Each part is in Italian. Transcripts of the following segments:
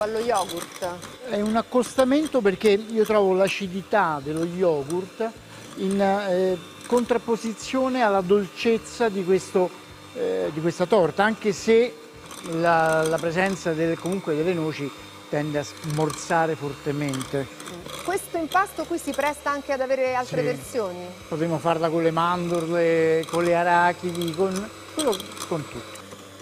allo yogurt? È un accostamento perché io trovo l'acidità dello yogurt in contrapposizione alla dolcezza di questa torta, anche se la presenza comunque delle noci tende a smorzare fortemente. Questo impasto qui si presta anche ad avere altre Sì. versioni? Potremmo farla con le mandorle, con le arachidi, con tutto.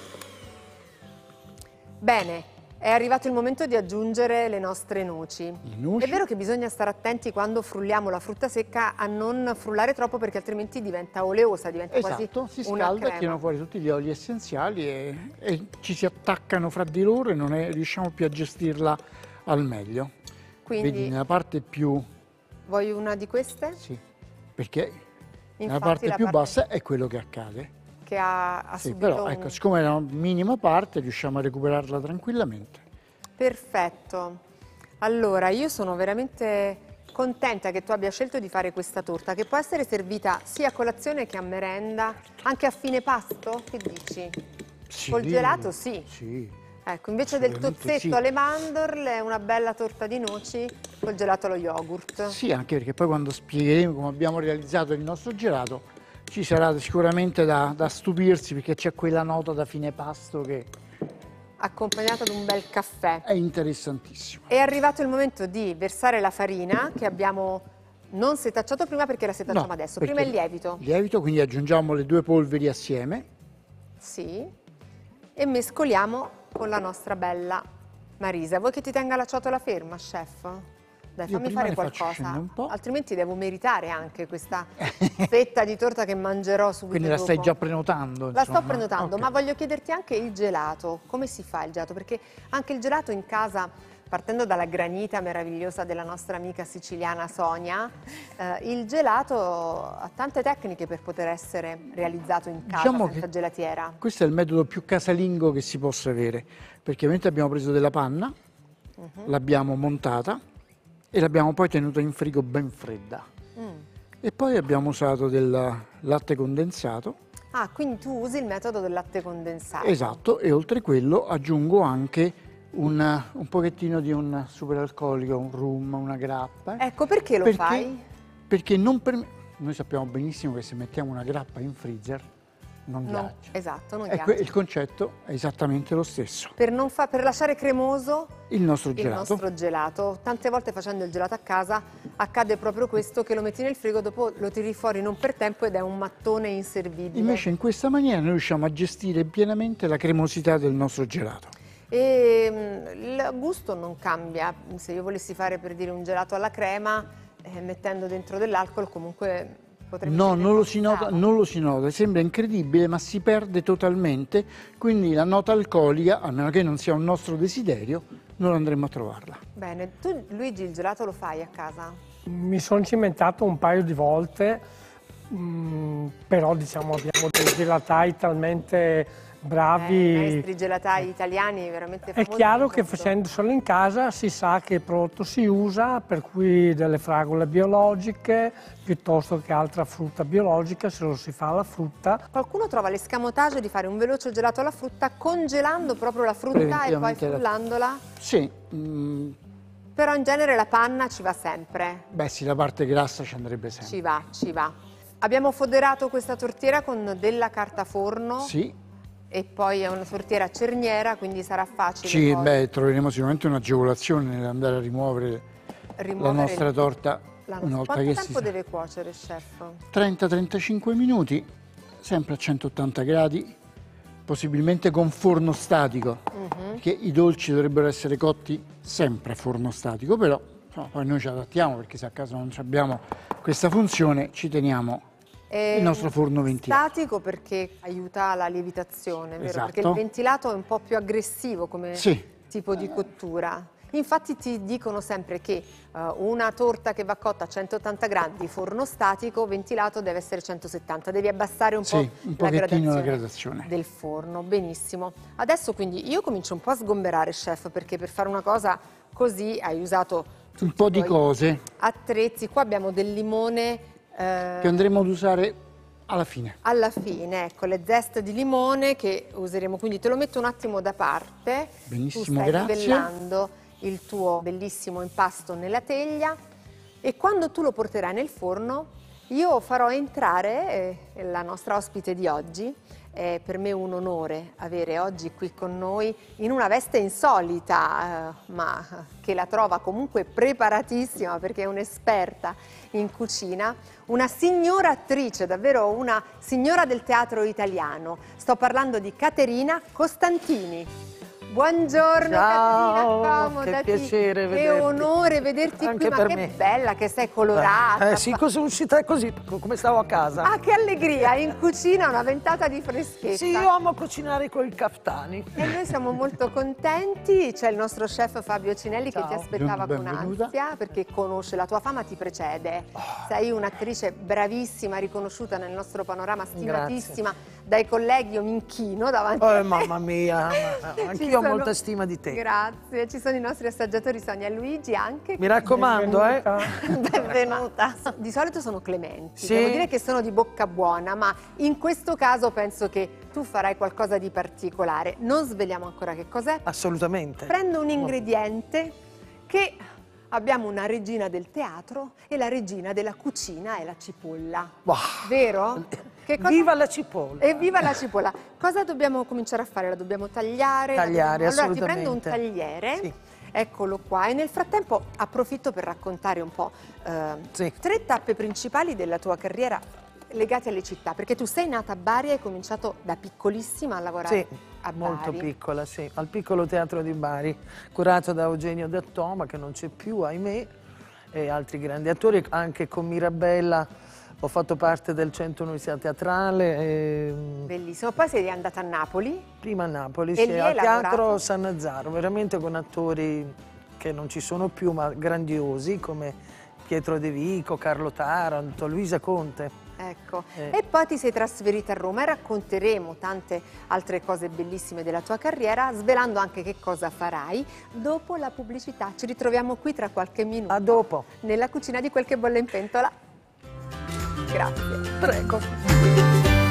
Bene, è arrivato il momento di aggiungere le nostre noci. Le noci. È vero che bisogna stare attenti quando frulliamo la frutta secca a non frullare troppo perché altrimenti diventa oleosa, diventa Esatto, quasi si una scalda, crema. tirano fuori tutti gli oli essenziali e ci si attaccano fra di loro e non riusciamo più a gestirla al meglio. Quindi Vedi, nella parte più... vuoi una di queste? Sì, perché nella Infatti parte la più parte bassa è quello che accade. che ha Sì, subito però ecco, siccome è una minima parte riusciamo a recuperarla tranquillamente. Perfetto. Allora, io sono veramente contenta che tu abbia scelto di fare questa torta, che può essere servita sia a colazione che a merenda, anche a fine pasto, che dici? Sì, Col gelato sì. Sì. Ecco, invece del Assolutamente tozzetto sì. alle mandorle, una bella torta di noci col gelato allo yogurt. Sì, anche perché poi quando spiegheremo come abbiamo realizzato il nostro gelato ci sarà sicuramente da stupirsi perché c'è quella nota da fine pasto che Accompagnata ad un bel caffè. è interessantissima. È arrivato il momento di versare la farina che abbiamo non setacciato prima perché la setacciamo No, adesso. perché Prima il lievito. lievito, quindi aggiungiamo le due polveri assieme. Sì. E mescoliamo con la nostra bella Marisa. Vuoi che ti tenga la ciotola ferma, chef? Dai, Io fammi prima fare ne faccio qualcosa, scendere un po'. altrimenti devo meritare anche questa fetta di torta che mangerò subito Quindi la stai dopo. già prenotando, La sto insomma. prenotando, Ok. ma voglio chiederti anche il gelato. Come si fa il gelato? Perché anche il gelato in casa, partendo dalla granita meravigliosa della nostra amica siciliana Sonia, il gelato ha tante tecniche per poter essere realizzato in casa Diciamo senza che gelatiera. questo è il metodo più casalingo che si possa avere, perché ovviamente abbiamo preso della panna, l'abbiamo montata e l'abbiamo poi tenuta in frigo ben fredda. E poi abbiamo usato del latte condensato. Ah, quindi tu usi il metodo del latte condensato. Esatto, e oltre quello aggiungo anche un pochettino di un superalcolico, un rum, una grappa. Ecco, perché lo fai? Perché noi sappiamo benissimo che se mettiamo una grappa in freezer non ghiaccia. Esatto, non Ecco, ghiaccia. il concetto è esattamente lo stesso. Per lasciare cremoso Il nostro il gelato. nostro gelato. Tante volte facendo il gelato a casa accade proprio questo, che lo metti nel frigo, dopo lo tiri fuori non per tempo ed è un mattone inservibile. Invece in questa maniera noi riusciamo a gestire pienamente la cremosità del nostro gelato. E il gusto non cambia. Se io volessi fare, per dire, un gelato alla crema, mettendo dentro dell'alcol, comunque potrebbe No, essere non lo si nota, impastata. non lo si nota, sembra incredibile, ma si perde totalmente, quindi la nota alcolica, a meno che non sia un nostro desiderio, non andremo a trovarla. Bene, tu Luigi il gelato lo fai a casa? Mi sono cimentato un paio di volte, però diciamo abbiamo dei gelatai talmente I bravi. maestri gelatai italiani veramente È famosi. chiaro nel che mondo. facendoselo in casa si sa che prodotto si usa, per cui delle fragole biologiche piuttosto che altra frutta biologica, se lo si fa alla frutta. Qualcuno trova l'escamotage di fare un veloce gelato alla frutta congelando proprio la frutta e poi Preventivamente frullandola, Sì, però in genere la panna ci va sempre, beh sì, la parte grassa ci andrebbe sempre. ci va, ci va. Abbiamo foderato questa tortiera con della carta forno Sì, e poi è una tortiera cerniera, quindi sarà facile sì, poi beh, troveremo sicuramente un'agevolazione nell'andare a rimuovere la rimuovere nostra torta la una volta Quanto che si tempo sa. deve cuocere, chef? 30-35 minuti, sempre a 180 gradi, possibilmente con forno statico, perché i dolci dovrebbero essere cotti sempre a forno statico, però insomma, poi noi ci adattiamo perché se a casa non abbiamo questa funzione ci teniamo il nostro forno ventilato. Statico perché aiuta la lievitazione, vero? Esatto. Perché il ventilato è un po' più aggressivo come Sì. tipo di cottura. Infatti ti dicono sempre che una torta che va cotta a 180 gradi, forno statico, ventilato deve essere 170, devi abbassare un Sì, po' un la pochettino la gradazione gradazione. del forno. Benissimo. Adesso quindi io comincio un po' a sgomberare, chef, perché per fare una cosa così hai usato tutti Un po' i di tuoi cose attrezzi. Qua abbiamo del limone che andremo ad usare alla fine. Alla fine, ecco, le zeste di limone che useremo, quindi te lo metto un attimo da parte. Benissimo, tu stai grazie. livellando il tuo bellissimo impasto nella teglia e quando tu lo porterai nel forno io farò entrare la nostra ospite di oggi. È per me un onore avere oggi qui con noi in una veste insolita, ma che la trova comunque preparatissima perché è un'esperta in cucina, una signora attrice, davvero una signora del teatro italiano. Sto parlando di Caterina Costantini. Buongiorno. Ciao, Caterina, accomodati. che piacere Che vederti. onore vederti Anche qui, ma per che me. bella che sei colorata. Sì, sono uscita così, come stavo a casa. Ah, che allegria, in cucina una ventata di freschezza. Sì, io amo cucinare con i caftani. E noi siamo molto contenti, c'è il nostro chef Fabio Cinelli che Ciao. ti aspettava con Benvenuta. ansia perché conosce, la tua fama ti precede. Sei un'attrice bravissima, riconosciuta nel nostro panorama, stimatissima dai colleghi, io mi inchino davanti a te. Mamma mia, Ci anch'io ho sono- molta stima di te. Grazie, ci sono i nostri assaggiatori Sonia e Luigi anche. Mi raccomando, Benvenuta. Di solito sono clementi, Sì. devo dire che sono di bocca buona, ma in questo caso penso che tu farai qualcosa di particolare. Non sveliamo ancora che cos'è. Assolutamente. Prendo un ingrediente che abbiamo una regina del teatro e la regina della cucina è la cipolla. Wow. Vero? Che cosa- Viva la cipolla! Evviva la cipolla! Cosa dobbiamo cominciare a fare? La dobbiamo tagliare? Tagliare, Allora ti prendo un assolutamente. tagliere, Sì. eccolo qua, e nel frattempo approfitto per raccontare un po' Sì. 3 tappe principali della tua carriera legate alle città, perché tu sei nata a Bari e hai cominciato da piccolissima a lavorare Sì, a Bari. molto piccola, sì. Al piccolo teatro di Bari, curato da Eugenio Dattoma, che non c'è più, ahimè, e altri grandi attori. Anche con Mirabella ho fatto parte del Centro Università Teatrale. Bellissimo. Poi sei andata a Napoli. Prima a Napoli, E sì, lì al hai Teatro lavorato? San Nazzaro, veramente con attori che non ci sono più, ma grandiosi, come Pietro De Vico, Carlo Taranto, Luisa Conte. Ecco, e poi ti sei trasferita a Roma e racconteremo tante altre cose bellissime della tua carriera, svelando anche che cosa farai dopo la pubblicità. Ci ritroviamo qui tra qualche minuto. A dopo. Nella cucina di Quel che bolle in pentola. Grazie. Prego.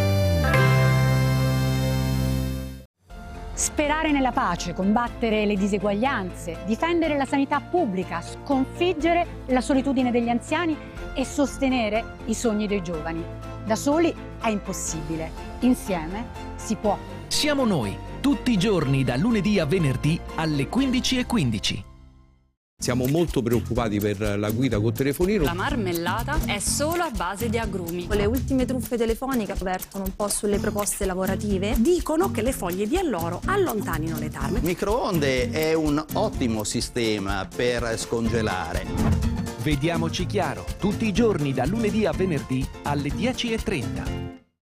Sperare nella pace, combattere le diseguaglianze, difendere la sanità pubblica, sconfiggere la solitudine degli anziani e sostenere i sogni dei giovani. Da soli è impossibile, insieme si può. Siamo noi, tutti i giorni da lunedì a venerdì alle 15:15. Siamo molto preoccupati per la guida col telefonino. La marmellata è solo a base di agrumi. Le ultime truffe telefoniche vertono un po' sulle proposte lavorative. Dicono che le foglie di alloro allontanino le tarme. Il microonde è un ottimo sistema per scongelare. Vediamoci chiaro, tutti i giorni da lunedì a venerdì alle 10:30.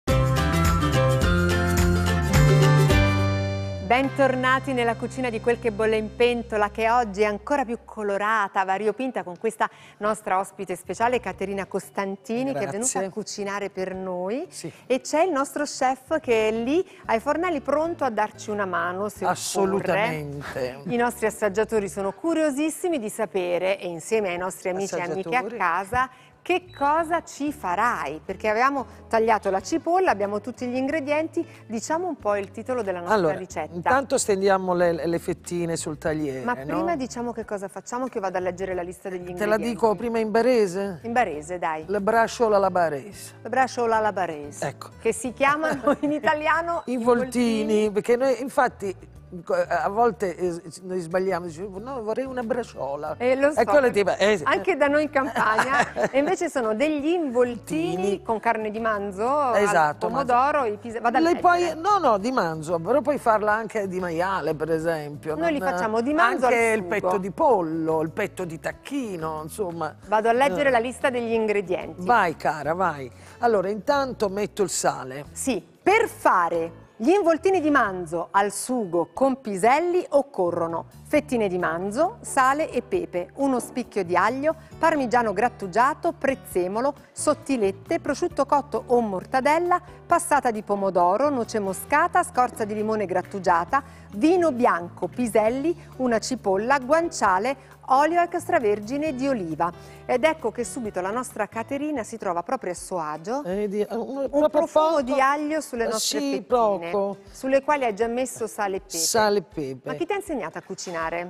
Bentornati nella cucina di Quel che bolle in pentola, che oggi è ancora più colorata, variopinta, con questa nostra ospite speciale Caterina Costantini, che è venuta a cucinare per noi. Sì. E c'è il nostro chef che è lì ai fornelli pronto a darci una mano, se occorre. Assolutamente. I nostri assaggiatori sono curiosissimi di sapere, e insieme ai nostri amici e amiche a Assaggiatori. casa, che cosa ci farai? Perché avevamo tagliato la cipolla, abbiamo tutti gli ingredienti, diciamo un po' il titolo della nostra Allora, ricetta. intanto stendiamo le fettine sul tagliere, Ma no? prima diciamo che cosa facciamo, che io vado a leggere la lista degli Te ingredienti. la dico prima in barese? In barese, dai. Le braciola alla barese. Le braciola alla barese. Ecco. Che si chiamano in italiano Involtini, perché noi infatti a volte noi sbagliamo, diciamo, no, vorrei una braciola. Lo so, quello tipo, anche da noi in Campania. E invece sono degli involtini Involtini. con carne di manzo, Esatto, al pomodoro, vado a Lei poi, leggere. no, di manzo, però puoi farla anche di maiale, per esempio. Noi li facciamo di manzo anche al il sugo. petto di pollo, il petto di tacchino, insomma. Vado a leggere la lista degli ingredienti. Vai cara, vai. Allora, intanto metto il sale. Sì, per fare gli involtini di manzo al sugo con piselli occorrono fettine di manzo, sale e pepe, uno spicchio di aglio, parmigiano grattugiato, prezzemolo, sottilette, prosciutto cotto o mortadella, passata di pomodoro, noce moscata, scorza di limone grattugiata, vino bianco, piselli, una cipolla, guanciale, olio extravergine di oliva. Ed ecco che subito la nostra Caterina si trova proprio a suo agio. Un profumo di aglio sulle nostre fettine, sulle quali hai già messo sale e pepe. Sale e pepe. Ma chi ti ha insegnato a cucinare?